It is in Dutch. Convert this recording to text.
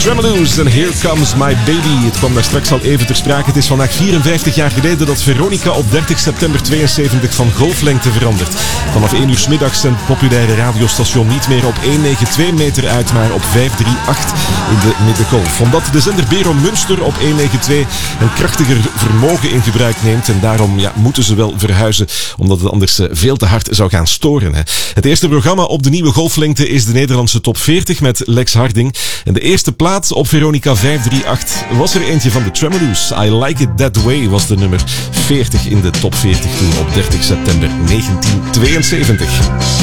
Tremoloos en Here Comes My Baby. Het kwam daar straks al even ter sprake. Het is vandaag 54 jaar geleden dat Veronica op 30 september 72 van golflengte verandert. Vanaf 1 uur 's middags zendt het populaire radiostation niet meer op 192 meter uit, maar op 538 in de middengolf. Omdat de zender Bero Münster op 192 een krachtiger vermogen in gebruik neemt en daarom moeten ze wel verhuizen, omdat het anders veel te hard zou gaan storen. Hè. Het eerste programma op de nieuwe golflengte is de Nederlandse Top 40 met Lex Harding. En de eerste plaats op Veronica 538 was er eentje van de Tremoloos. I Like It That Way was de nummer 40 in de Top 40 toen op 30 september 1972.